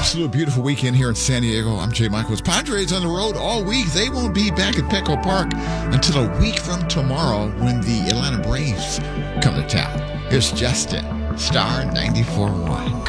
absolute beautiful weekend here in San Diego. I'm Jay Michaels. Padres on the road all week. They won't be back at Petco Park until a week from tomorrow when the Atlanta Braves come to town. Here's Justin, Star 94.1.